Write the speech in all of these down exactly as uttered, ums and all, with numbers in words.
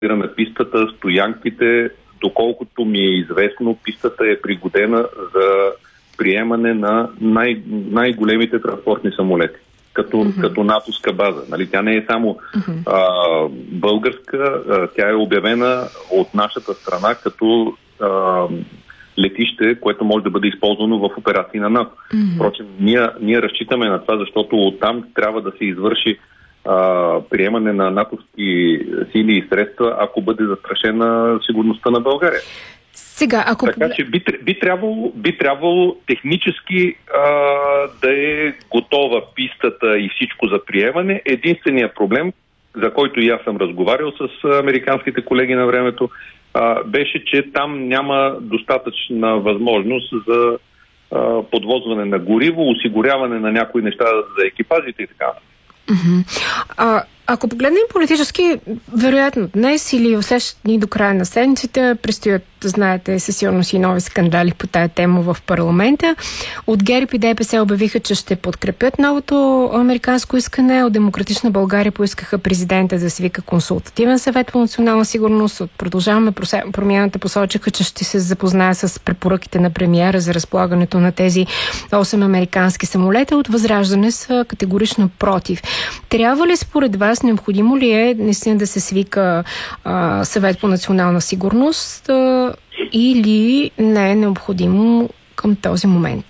на пистата, стоянките, доколкото ми е известно, пистата е пригодена за приемане на най- най-големите транспортни самолети, като, mm-hmm. като натовска база. Нали? Тя не е само mm-hmm. а, българска, а, тя е обявена от нашата страна като а, летище, което може да бъде използвано в операции на НАТО. Mm-hmm. Впрочем, ние, ние разчитаме на това, защото оттам трябва да се извърши а, приемане на натовски сили и средства, ако бъде застрашена сигурността на България. Сега, ако... Така че би, би, трябвало, би трябвало технически а, да е готова пистата и всичко за приемане. Единственият проблем, за който и аз съм разговарял с американските колеги на времето, а, беше, че там няма достатъчна възможност за а, подвозване на гориво, осигуряване на някои неща за екипажите и така. Mm-hmm. А, ако погледнем политически, вероятно днес или в следващите дни до края на седмицата предстоят, знаете, със сигурност и нови скандали по тая тема в парламента. От ГЕРБ и ДПС обявиха, че ще подкрепят новото американско искане. От Демократична България поискаха президента да свика консултативен съвет по национална сигурност. От Продължаваме промяната посочиха, че ще се запознае с препоръките на премиера за разполагането на тези осем американски самолета. От Възраждане са категорично против. Трябва ли според вас, необходимо ли е наистина да се свика а, съвет по национална сигурност а, или не е необходимо към този момент?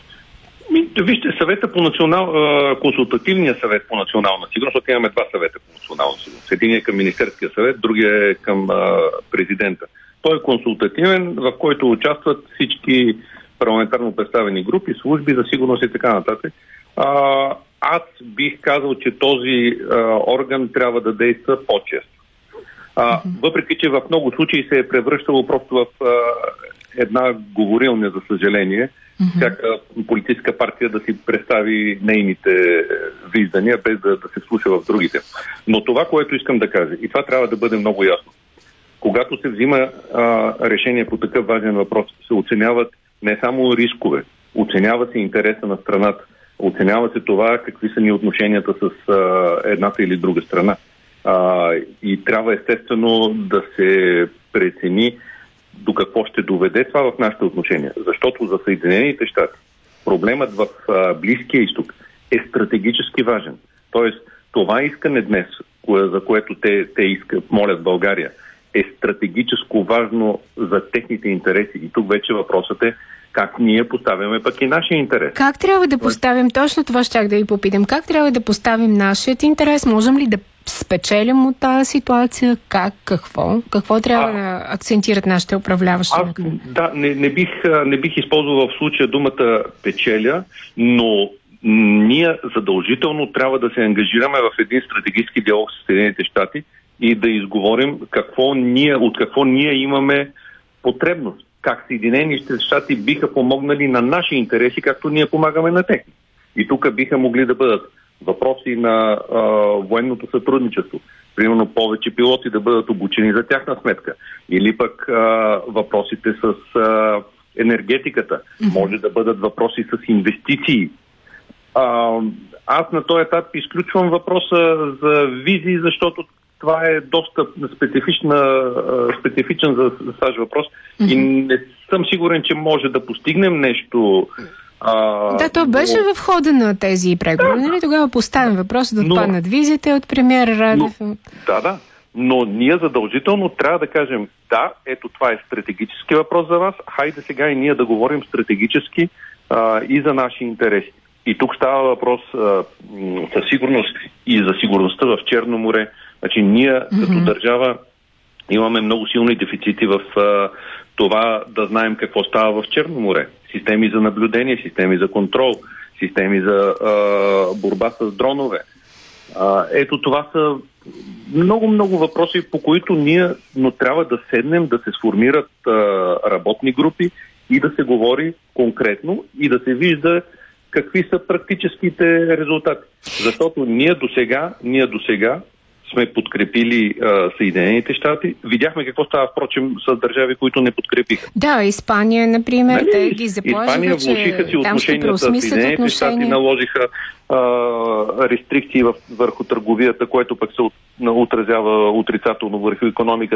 Вижте, съвета по национал... консултативния съвет по национална сигурност, защото имаме два съвета по национална сигурност. Един е към Министерския съвет, другия е към а, президента. Той е консултативен, в който участват всички парламентарно представени групи, служби за сигурност и така нататък. А, аз бих казал, че този а, орган трябва да действа по-често. А, въпреки, че в много случаи се е превръщало просто в а, една говорилня, за съжаление, mm-hmm. всяка политическа партия да си представи нейните виждания, без да, да се слуша в другите. Но това, което искам да кажа, и това трябва да бъде много ясно, когато се взима а, решение по такъв важен въпрос, се оценяват не само рискове, оценява се интереса на страната, оценява се това какви са ни отношенията с а, едната или друга страна. А, и трябва естествено да се прецени до какво ще доведе това в нашите отношения. Защото за Съединените щати проблемът в а, Близкия изток е стратегически важен. Тоест, това искане днес, кое, за което те, те искат, молят България, е стратегическо важно за техните интереси. И тук вече въпросът е как ние поставяме пък и нашия интерес. Как трябва да поставим, точно това щях да ви попитам, как трябва да поставим нашият интерес? Можем ли да спечелим от тази ситуация? Как? Какво? Какво трябва а, да акцентират нашите управляващи? Аз, да, не, не, бих, не бих използвал в случая думата печеля, но ние задължително трябва да се ангажираме в един стратегически диалог с Съединените щати и да изговорим какво ние, от какво ние имаме потребност. Как Съединените щати биха помогнали на наши интереси, както ние помагаме на техни. И тук биха могли да бъдат въпроси на а, военното сътрудничество. Примерно повече пилоти да бъдат обучени за тяхна сметка. Или пък а, въпросите с а, енергетиката. Може да бъдат въпроси с инвестиции. А, аз на този етап изключвам въпроса за визии, защото това е доста специфична, специфичен за САЩ въпрос mm-hmm. и не съм сигурен, че може да постигнем нещо. А, да, то беше но... в хода на тези преговори. Да, нали? Тогава поставим въпроса да отпаднат визите от премиера Радев. Но, да, да. Но ние задължително трябва да кажем, да, ето това е стратегически въпрос за вас. Хайде сега и ние да говорим стратегически а, и за наши интереси. И тук става въпрос а, със сигурност и за сигурността в Черно море. Значи ние mm-hmm. като държава имаме много силни дефицити в а, това да знаем какво става в Черно море. Системи за наблюдение, системи за контрол, системи за а, борба с дронове. А, ето това са много-много въпроси, по които ние, но трябва да седнем, да се сформират а, работни групи и да се говори конкретно и да се вижда какви са практическите резултати. Защото ние досега, ние досега сме подкрепили а, Съединените щати. Видяхме какво става, впрочем, с държави, които не подкрепиха. Да, Испания, например, нали? те ги заплашиха, Испания влошиха си отношенията с Съединените щати, наложиха а, рестрикции в, върху търговията, което пък се от, отразява отрицателно върху икономиката